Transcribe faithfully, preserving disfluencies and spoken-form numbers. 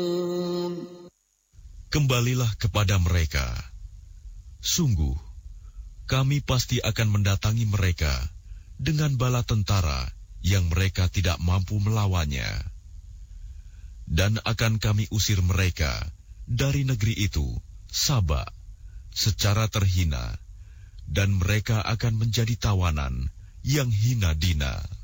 Kembalilah kepada mereka. Sungguh, kami pasti akan mendatangi mereka dengan bala tentara yang mereka tidak mampu melawannya. Dan akan kami usir mereka dari negeri itu, Saba, secara terhina, dan mereka akan menjadi tawanan yang hina dina.